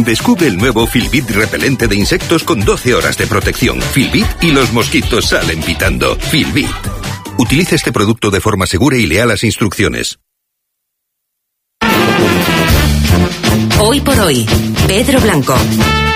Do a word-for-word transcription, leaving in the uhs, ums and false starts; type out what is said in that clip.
Descubre el nuevo Filbit repelente de insectos con doce horas de protección. Filbit y los mosquitos salen pitando. Filbit. Utiliza este producto de forma segura y lea las instrucciones. Hoy por hoy, Pedro Blanco.